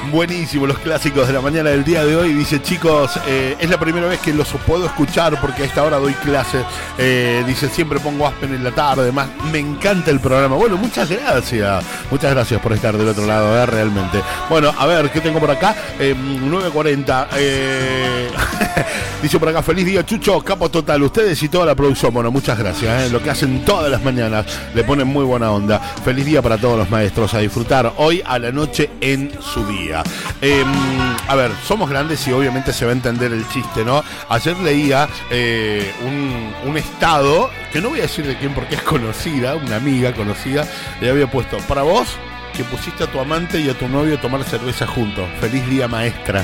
Buenísimo, los clásicos de la mañana del día de hoy. Dice, chicos, es la primera vez que los puedo escuchar porque a esta hora doy clases. Dice, siempre pongo Aspen en la tarde. Además, me encanta el programa. Bueno, muchas gracias. Muchas gracias por estar del otro lado, realmente. Bueno, a ver, ¿qué tengo por acá? 9:40. Dice por acá, feliz día, Chucho, capo total. Ustedes y toda la producción. Bueno, muchas gracias. Lo que hacen todas las mañanas. Le ponen muy buena onda. Feliz día para todos los maestros. A disfrutar hoy a la noche en su día. A ver, somos grandes y obviamente se va a entender el chiste, ¿no? Ayer leía un estado, que no voy a decir de quién porque es conocida, una amiga conocida, le había puesto, para vos, que pusiste a tu amante y a tu novio a tomar cerveza juntos. Feliz día, maestra.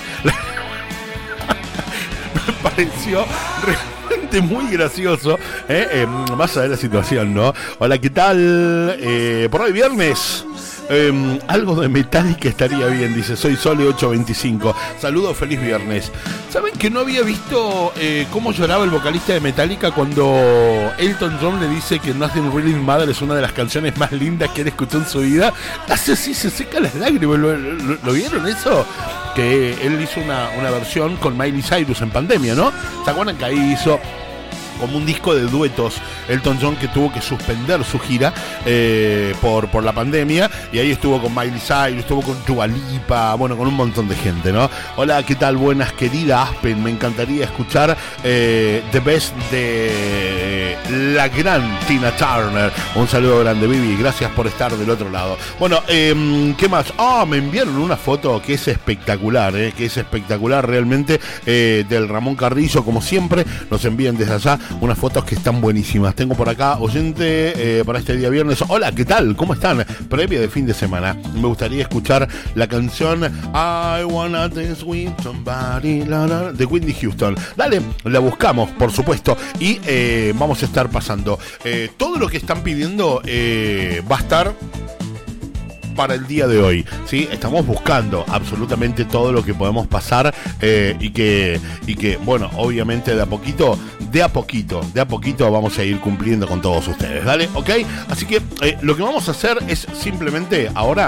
Me pareció realmente muy gracioso. Vas a ver la situación, ¿no? Hola, ¿qué tal? Por hoy viernes. Algo de Metallica estaría bien, dice, soy Sole 825. Saludos, feliz viernes. ¿Saben que no había visto cómo lloraba el vocalista de Metallica cuando Elton John le dice que Nothing Really Matters es una de las canciones más lindas que él escuchó en su vida? Hace así, se seca las lágrimas. ¿Lo vieron eso? Que él hizo una versión con Miley Cyrus en pandemia, ¿no? ¿Se acuerdan que ahí hizo como un disco de duetos Elton John, que tuvo que suspender su gira por la pandemia, y ahí estuvo con Miley Cyrus, estuvo con Dua Lipa, bueno, con un montón de gente, ¿no? Hola, ¿qué tal? Buenas, querida Aspen, me encantaría escuchar The Best de la gran Tina Turner. Un saludo grande, Vivi, gracias por estar del otro lado. Bueno, ¿qué más? Me enviaron una foto que es espectacular, que es espectacular realmente, del Ramón Carrillo, como siempre, nos envían desde allá unas fotos que están buenísimas. Tengo por acá oyente para este día viernes. Hola, ¿qué tal? ¿Cómo están? Previa de fin de semana. Me gustaría escuchar la canción I Wanna Dance With Somebody de Whitney Houston. Dale, la buscamos, por supuesto, y vamos a estar pasando. Todo lo que están pidiendo va a estar para el día de hoy, ¿sí? Estamos buscando absolutamente todo lo que podemos pasar y que, bueno, obviamente de a poquito vamos a ir cumpliendo con todos ustedes, ¿dale? ¿Ok? Así que lo que vamos a hacer es simplemente ahora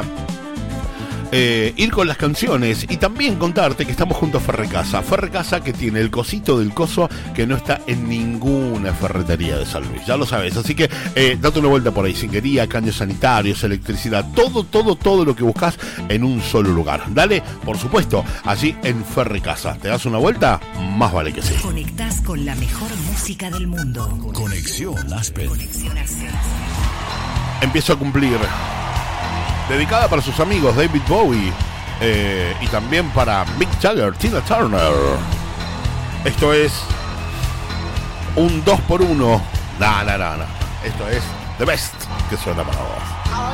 ir con las canciones y también contarte que estamos junto a Ferrecasa. Ferrecasa, que tiene el cosito del coso que no está en ninguna ferretería de San Luis, ya lo sabes. Así que date una vuelta por ahí. Singuería, caños sanitarios, electricidad, todo lo que buscas en un solo lugar. Dale, por supuesto, allí en Ferrecasa. ¿Te das una vuelta? Más vale que sí. Conectás con la mejor música del mundo. Conexión Aspen. Conexión Aspen. Empiezo a cumplir. Dedicada para sus amigos David Bowie y también para Mick Jagger, Tina Turner. Esto es un 2x1. No. Esto es The Best que suena para vos.